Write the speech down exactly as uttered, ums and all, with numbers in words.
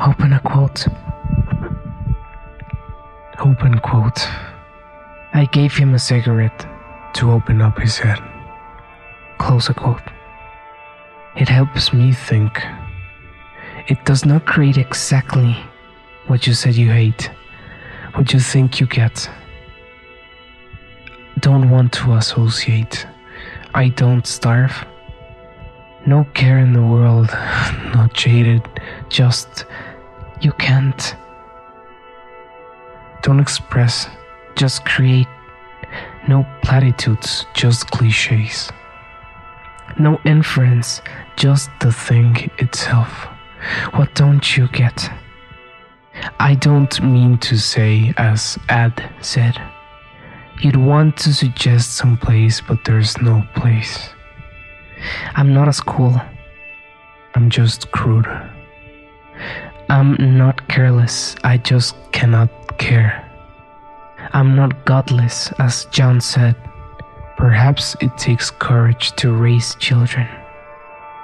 Open a quote. Open quote. I gave him a cigarette to open up his head. Close a quote. It helps me think. It does not create exactly what you said you hate, what you think you get. Don't want to associate. I don't starve. No care in the world, not jaded, just you can't. Don't express, just create. No platitudes, just cliches. No inference, just the thing itself. What don't you get? I don't mean to say, as Ad said, you'd want to suggest some place, but there's no place. I'm not as cool. I'm just crude. I'm not careless. I just cannot care. I'm not godless, as John said. Perhaps it takes courage to raise children.